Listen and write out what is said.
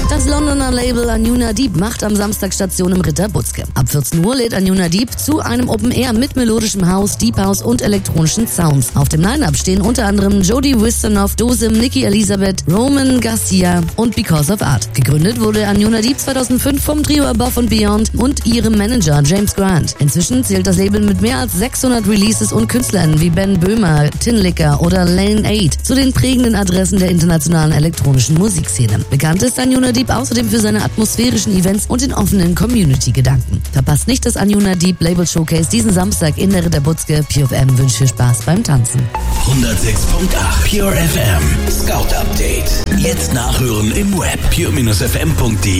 Das Londoner Label Anjuna Deep macht am Samstag Station im Ritter Butzke. Ab 14 Uhr lädt Anjuna Deep zu einem Open Air mit melodischem House, Deep House und elektronischen Sounds. Auf dem Line-Up stehen unter anderem Jody Wisternoff, Dosim, Nikki Elisabeth, Roman Garcia und Because of Art. Gegründet wurde Anjuna Deep 2005 vom Trio Above and Beyond und ihrem Manager James Grant. Inzwischen zählt das Label mit mehr als 600 Releases und Künstlern wie Ben Böhmer, Tinlicker oder Lane 8 zu den prägenden Adressen der internationalen elektronischen Musikszene. Bekannt ist Anjuna Deep außerdem für seine atmosphärischen Events und den offenen Community-Gedanken. Verpasst nicht das Anjuna Deep Label Showcase diesen Samstag in der Ritter Butzke. Pure FM wünscht viel Spaß beim Tanzen. 106.8 Pure FM Scout Update. Jetzt nachhören im Web pure-fm.de.